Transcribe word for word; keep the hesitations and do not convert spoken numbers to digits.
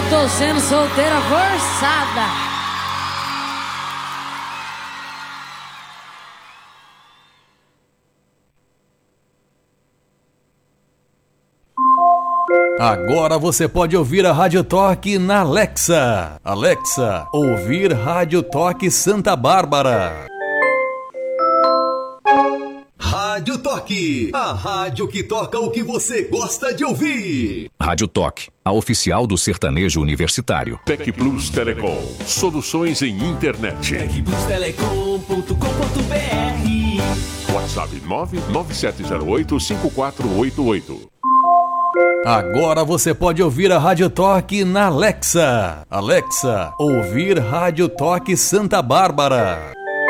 eu tô sendo solteira forçada. Agora você pode ouvir a Rádio Toque na Alexa. Alexa, ouvir Rádio Toque Santa Bárbara. Rádio Toque, a rádio que toca o que você gosta de ouvir. Rádio Toque, a oficial do sertanejo universitário. Tec Plus Telecom, soluções em internet. tec plus telecom ponto com ponto b r. WhatsApp nove nove sete zero oito cinco quatro oito oito. Agora você pode ouvir a Rádio Toque na Alexa. Alexa, ouvir Rádio Toque Santa Bárbara.